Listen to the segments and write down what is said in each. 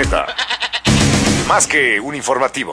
Corneta. Más que un informativo.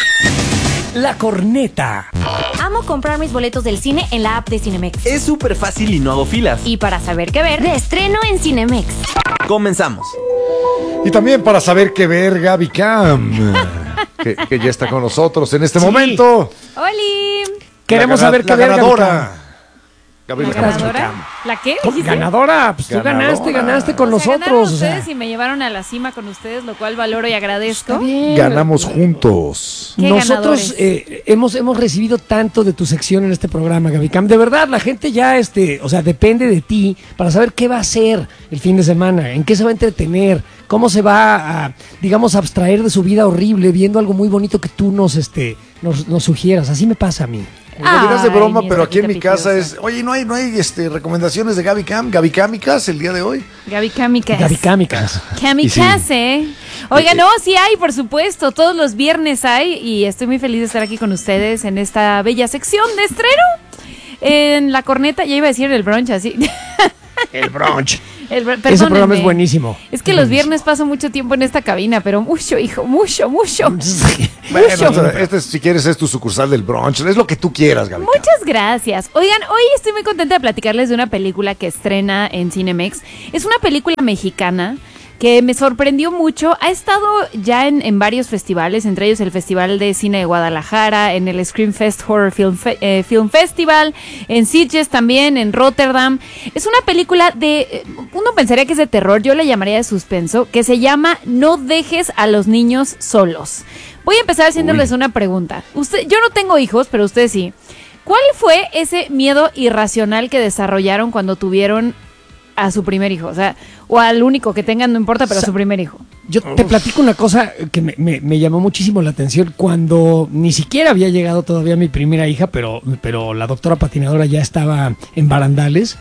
La Corneta. Amo comprar mis boletos del cine en la app de Cinemex. Es súper fácil y no hago filas. Y para saber qué ver, de estreno en Cinemex. Comenzamos. Y también para saber qué ver, Gaby Cam, que ya está con nosotros en este momento. ¡Holi! Queremos saber qué ver, Gaby ganadora. Cam. ¿La ganadora? ¿La qué? ¿Dijiste? Ganadora, pues tú ganaste con O sea, ganaron nosotros. ustedes y me llevaron a la cima con ustedes, lo cual valoro y agradezco. Está bien. Ganamos juntos. ¿Qué Nosotros hemos recibido tanto de tu sección en este programa, Gaby Cam. De verdad, la gente ya, depende de ti para saber qué va a hacer el fin de semana, en qué se va a entretener, cómo se va a, digamos, abstraer de su vida horrible viendo algo muy bonito que tú nos sugieras. Así me pasa a mí. Lo dirás de broma, mi pero aquí en mi Rafita casa preciosa. es... Oye, no hay recomendaciones de Gaby Cam, Gaby Camicas el día de hoy. Gaby Kamikaze. Gaby Camicas. Kamikaze. Oiga, no, sí hay, por supuesto. Todos los viernes hay y estoy muy feliz de estar aquí con ustedes en esta bella sección de estreno. En La Corneta, ya iba a decir el brunch así. El brunch. Ese Perdónenme. programa es buenísimo. Es que los viernes paso mucho tiempo en esta cabina, pero mucho, hijo, mucho. Bueno, si quieres es tu sucursal del brunch, es lo que tú quieras, Gaby Cam. Muchas gracias. Oigan, hoy estoy muy contenta de platicarles de una película que estrena en Cinemex. Es una película mexicana que me sorprendió mucho. Ha estado ya en varios festivales, entre ellos el Festival de Cine de Guadalajara, en el Scream Fest Horror Film Festival, en Sitges también, en Rotterdam. Es una película uno pensaría que es de terror, yo le llamaría de suspenso, que se llama No dejes a los niños solos. Voy a empezar haciéndoles una pregunta. Yo no tengo hijos, pero ustedes sí. ¿Cuál fue ese miedo irracional que desarrollaron cuando tuvieron a su primer hijo? O sea, o al único que tengan, no importa, pero a su primer hijo. Yo te platico una cosa que me llamó muchísimo la atención cuando ni siquiera había llegado todavía mi primera hija, pero la doctora patinadora ya estaba en barandales.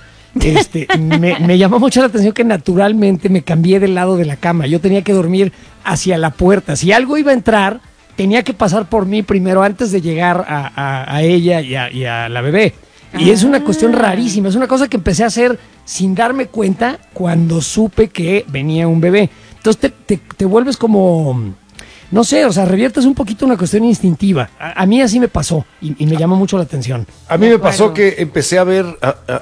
Me llamó mucho la atención que naturalmente me cambié del lado de la cama. Yo tenía que dormir hacia la puerta. Si algo iba a entrar, tenía que pasar por mí primero antes de llegar a ella y a la bebé. Y es una cuestión rarísima, es una cosa que empecé a hacer sin darme cuenta cuando supe que venía un bebé. Entonces te vuelves como, no sé, o sea, reviertes un poquito una cuestión instintiva. A mí así me pasó y me llamó mucho la atención. A mí me pasó que empecé a ver,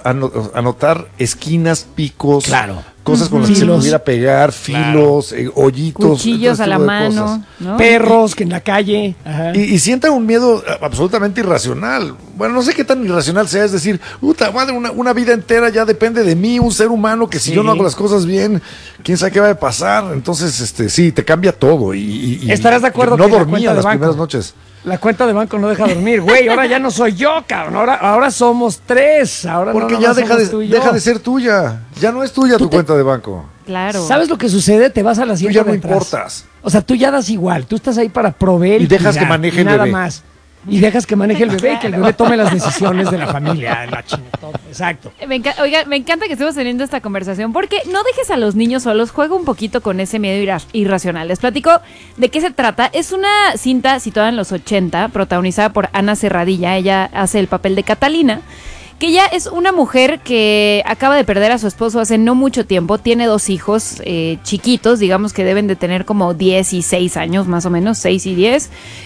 a notar esquinas, picos, Claro. cosas con las que se Filos. pudiera pegar, filos, hoyitos. Cuchillos todo a la tipo de mano, cosas. ¿no? Perros que en la calle. Ajá. Y sienta un miedo absolutamente irracional. Bueno, no sé qué tan irracional sea, es decir, puta madre, una vida entera ya depende de mí, un ser humano que si Sí. yo no hago las cosas bien, quién sabe qué va a pasar. Entonces, sí, te cambia todo. Y ¿Estarás de acuerdo no que la dormía cuenta de las banco? primeras noches. La cuenta de banco no deja dormir, güey. Ahora ya no soy yo, cabrón. Ahora somos tres. Ahora Porque no ya nomás somos tú y yo. deja de ser tuya. Ya no es tuya tu cuenta de banco. Claro. ¿Sabes lo que sucede? Te vas a la Tú silla ya no de atrás. importas. O sea, tú ya das igual. Tú estás ahí para proveer Y dejas cuidar, que maneje y el nada bebé. más. Y dejas que maneje el bebé y que el bebé tome las decisiones de la familia. La chingada, todo. Exacto. Oiga, me encanta que estemos teniendo esta conversación porque no dejes a los niños solos, juega un poquito con ese miedo irracional. Les platico de qué se trata. Es una cinta situada en los 80, protagonizada por Ana Serradilla. Ella hace el papel de Catalina, que ella es una mujer que acaba de perder a su esposo hace no mucho tiempo. Tiene 2 hijos chiquitos, digamos que deben de tener como 10 y 6 años, más o menos, 6 y 10.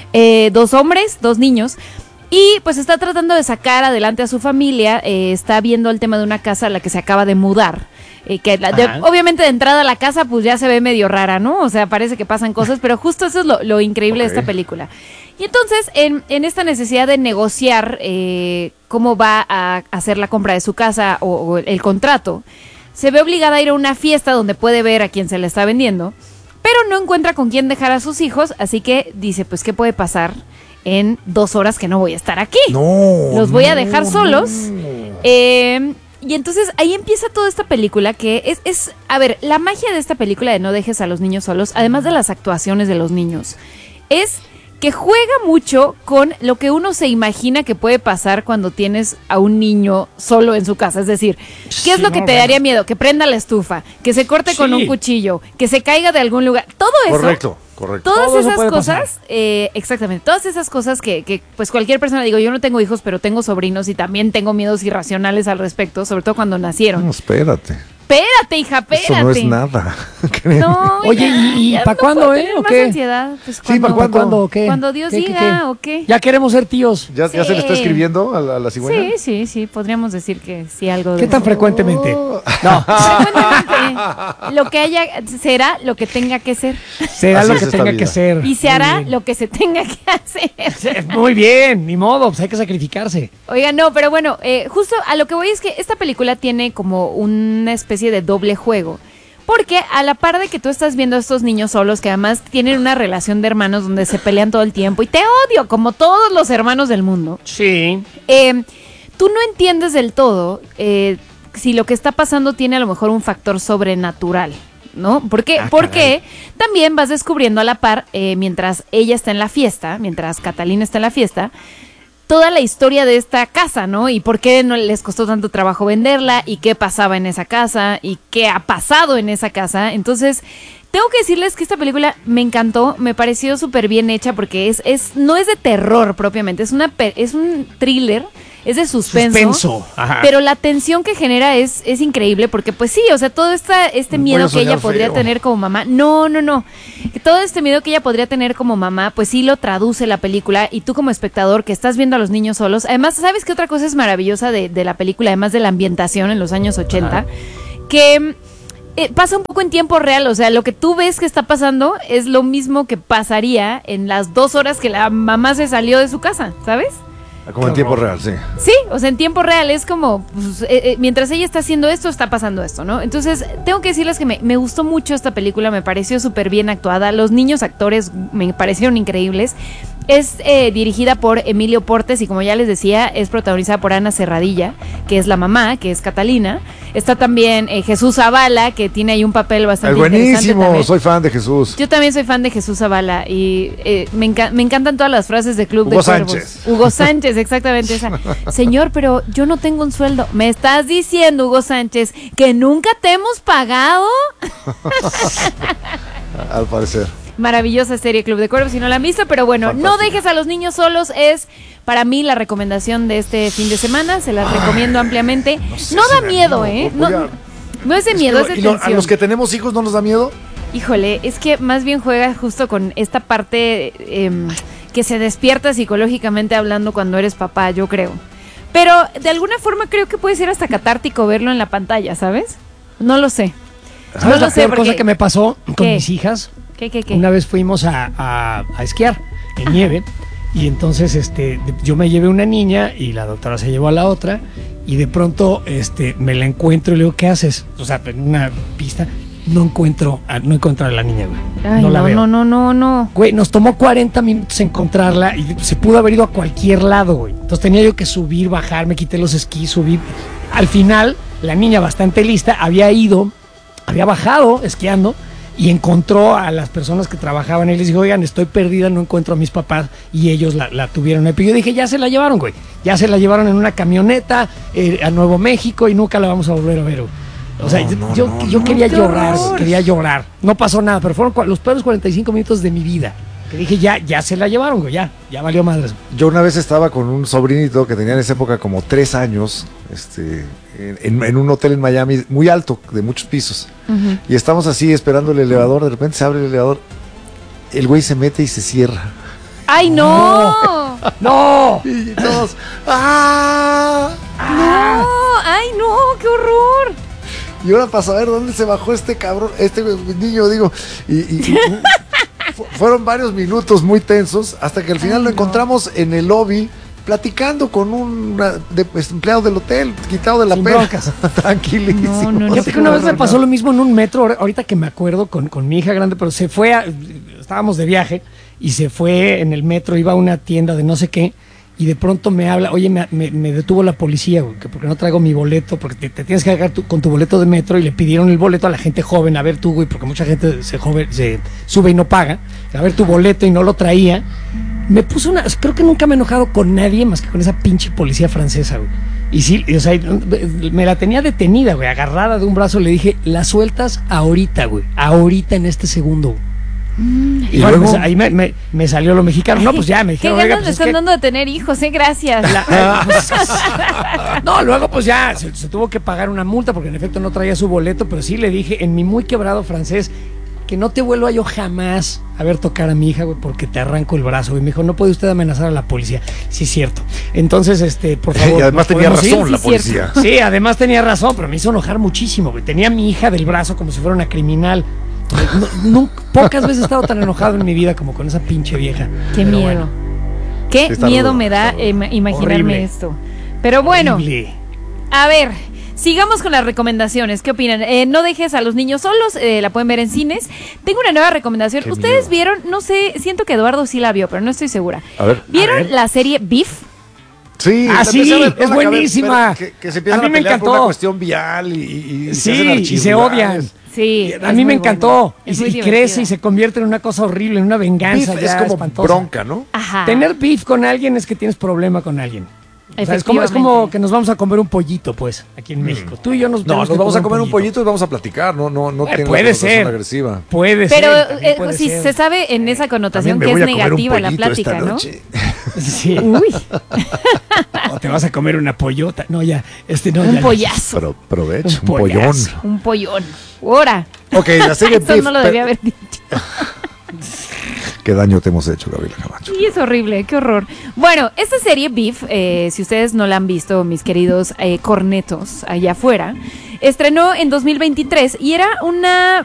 2 hombres, 2 niños. Y pues está tratando de sacar adelante a su familia. Está viendo el tema de una casa a la que se acaba de mudar. Obviamente de entrada a la casa pues ya se ve medio rara, ¿no? O sea, parece que pasan cosas, pero justo eso es lo increíble de esta película. Y entonces, en esta necesidad de negociar cómo va a hacer la compra de su casa o el contrato, se ve obligada a ir a una fiesta donde puede ver a quien se le está vendiendo, pero no encuentra con quién dejar a sus hijos, así que dice, pues, ¿qué puede pasar en 2 horas que no voy a estar aquí? Los voy a dejar solos. Y entonces ahí empieza toda esta película que a ver, la magia de esta película de No dejes a los niños solos, además de las actuaciones de los niños, es que juega mucho con lo que uno se imagina que puede pasar cuando tienes a un niño solo en su casa. Es decir, ¿qué es lo que te daría miedo? Que prenda la estufa, que se corte con un cuchillo, que se caiga de algún lugar. Todo eso. Correcto. Todas Todo eso esas puede cosas, exactamente, todas esas cosas que pues cualquier persona, digo, yo no tengo hijos, pero tengo sobrinos y también tengo miedos irracionales al respecto, sobre todo cuando nacieron. No, espérate. Espérate, hija, espérate. Eso no es nada. No, Oye, ¿y ya para no cuándo, puedo tener o más qué? ansiedad. Pues Sí, ¿para ¿Para cuándo o qué? Cuando Dios ¿Qué, diga, ¿o qué? Ya queremos ser tíos. ¿Ya se le está escribiendo a la cigüeña? Sí, podríamos decir que sí, algo de ¿Qué tan eso. frecuentemente? No, Frecuentemente, lo que haya, será lo que tenga que ser. será Así lo es que esta tenga vida. que ser. Y se Muy hará bien. lo que se tenga que hacer. Muy bien, ni modo, pues hay que sacrificarse. Oigan, no, pero bueno, justo a lo que voy es que esta película tiene como una especie de doble juego. Porque a la par de que tú estás viendo a estos niños solos, que además tienen una relación de hermanos donde se pelean todo el tiempo, y te odio como todos los hermanos del mundo, Sí. tú no entiendes del todo si lo que está pasando tiene a lo mejor un factor sobrenatural, ¿no? Porque también vas descubriendo a la par, mientras ella está en la fiesta, mientras Catalina está en la fiesta, toda la historia de esta casa, ¿no? Y por qué no les costó tanto trabajo venderla, y qué pasaba en esa casa, y qué ha pasado en esa casa. Entonces, tengo que decirles que esta película me encantó, me pareció súper bien hecha, porque no es de terror propiamente, es un thriller, es de suspenso. Ajá. Pero la tensión que genera es increíble, porque pues sí, o sea, todo este No miedo puedes que ella soñar podría feo. tener como mamá, no, que todo este miedo que ella podría tener como mamá, pues sí lo traduce la película, y tú como espectador que estás viendo a los niños solos, además, ¿sabes qué otra cosa es maravillosa de la película, además de la ambientación en los años 80? Ajá. Que pasa un poco en tiempo real, o sea, lo que tú ves que está pasando es lo mismo que pasaría en las 2 horas que la mamá se salió de su casa, ¿sabes? Como en tiempo real, sí. Sí, o sea, en tiempo real es como, pues, mientras ella está haciendo esto, está pasando esto, ¿no? Entonces, tengo que decirles que me gustó mucho esta película, me pareció súper bien actuada, los niños actores me parecieron increíbles. Es dirigida por Emilio Portes y, como ya les decía, es protagonizada por Ana Serradilla, que es la mamá, que es Catalina. Está también Jesús Zavala, que tiene ahí un papel bastante interesante buenísimo, también. soy fan de Jesús. Yo también soy fan de Jesús Zavala y me encantan todas las frases de Club Hugo de Cuervos. Sánchez. Hugo Sánchez, exactamente esa. Señor, pero yo no tengo un sueldo. ¿Me estás diciendo, Hugo Sánchez, que nunca te hemos pagado? Al parecer. Maravillosa serie Club de Cuervos, si no la han visto, pero bueno, Fantástica. No dejes a los niños solos es para mí la recomendación de este fin de semana, se las recomiendo ampliamente. sé No si da me miedo, animo, No, voy a- no es de miedo, es de ¿Y tensión. a los que tenemos hijos no nos da miedo? Híjole, es que más bien juega justo con esta parte que se despierta psicológicamente hablando cuando eres papá, yo creo. Pero de alguna forma creo que puede ser hasta catártico verlo en la pantalla, ¿sabes? No lo sé. ¿Sabes No la lo sé peor porque... cosa que me pasó con ¿Qué? mis hijas? ¿Qué? Una vez fuimos a esquiar en nieve y entonces yo me llevé una niña y la doctora se llevó a la otra y de pronto me la encuentro y le digo, ¿qué haces? O sea, en una pista no encuentro a la niña, güey. Ay, no la veo. No. Güey, nos tomó 40 minutos encontrarla y se pudo haber ido a cualquier lado, güey. Entonces tenía yo que subir, bajar, me quité los esquís, subir. Al final, la niña bastante lista había bajado esquiando y encontró a las personas que trabajaban y les dijo, oigan, estoy perdida, no encuentro a mis papás, y ellos la tuvieron ahí. Pero yo dije, ya se la llevaron, güey. Ya se la llevaron en una camioneta a Nuevo México y nunca la vamos a volver a ver, güey. O sea, yo quería llorar, güey, quería llorar. No pasó nada, pero fueron los peores 45 minutos de mi vida. Que dije, ya se la llevaron, güey, ya valió madres. Yo una vez estaba con un sobrinito que tenía en esa época como 3 años, en un hotel en Miami muy alto, de muchos pisos. Uh-huh. Y estamos así esperando el elevador, de repente se abre el elevador, el güey se mete y se cierra. ¡Ay, no! ¡No! Y todos, ¡ah! ¡No! ¡Ay, no! ¡Qué horror! Y ahora para saber dónde se bajó este cabrón, este niño, digo, fueron varios minutos muy tensos hasta que al final lo encontramos en el lobby platicando con un empleado del hotel, quitado de la Sin pena. broncas. Tranquilísimo. No. Fíjate que una vez me pasó lo mismo en un metro, ahorita que me acuerdo, con mi hija grande, pero se fue, estábamos de viaje y se fue en el metro, iba a una tienda de no sé qué, y de pronto me habla, oye, me detuvo la policía, güey, que porque no traigo mi boleto, porque te tienes que cargar con tu boleto de metro, y le pidieron el boleto a la gente joven, a ver tú, güey, porque mucha gente se sube y no paga, a ver tu boleto, y no lo traía. Me puso creo que nunca me he enojado con nadie más que con esa pinche policía francesa, güey. Y sí, o sea, me la tenía detenida, güey, agarrada de un brazo, le dije, la sueltas ahorita, güey, ahorita en este segundo, güey. Y bueno, luego, pues, ahí me salió lo mexicano. No, pues ya me ¿Qué dijeron, ganas oiga, me pues es están que... dando de tener hijos? Gracias. No, luego pues ya se tuvo que pagar una multa porque en efecto no traía su boleto, pero sí le dije en mi muy quebrado francés que no te vuelva yo jamás a ver tocar a mi hija, güey, porque te arranco el brazo, güey. Me dijo, no puede usted amenazar a la policía. Sí, es cierto. Entonces, por favor. y además ¿nos tenía podemos ir? razón la Sí, cierto. policía. Sí, además tenía razón, pero me hizo enojar muchísimo, güey. Tenía a mi hija del brazo como si fuera una criminal. Pocas veces he estado tan enojado en mi vida como con esa pinche vieja. Qué Pero miedo. bueno, Qué Sí, está miedo rudo, me da está rudo. imaginarme Horrible. esto. Pero bueno, horrible. a ver, sigamos con las recomendaciones. ¿Qué opinan? No dejes a los niños solos, la pueden ver en cines. Tengo una nueva recomendación. Qué ¿Ustedes miedo. vieron? No sé, siento que Eduardo sí la vio, pero no estoy segura. A ver. ¿Vieron A ver. la serie Beef? Sí, Ah, la sí, empecé a ver, no es la acabé, buenísima. pero que se empiezan A mí me pelear por encantó. una cuestión vial y Sí, hacen y se archirrivales. odian. Sí. A es mí me muy encantó. buena. Es muy Y divertida. crece y se convierte en una cosa horrible, en una venganza. Beef es ya como espantosa. bronca, ¿no? Ajá. Tener beef con alguien es que tienes problema con alguien. O sea, es como Efectivamente. que nos vamos a comer un pollito, pues, aquí en México. Tú y yo No, tenemos nos que vamos a comer un pollito y vamos a platicar, no tiene puede una connotación ser. agresiva. Puede Pero ser. también puede si ser. se sabe en esa connotación que También es me voy a comer un negativa la pollito esta plática, ¿no? noche. Sí. Uy, O te vas a comer una pollota. No, ya. No, un ya. pollazo, Pero provecho, Un un pollón. pollazo. un pollón. Ahora, Ok, la serie eso Beef. no lo debía haber dicho. Qué daño te hemos hecho, Gabriela Camacho. Sí, es horrible, qué horror. Bueno, esta serie Beef, si ustedes no la han visto, mis queridos cornetos allá afuera, estrenó en 2023 y era una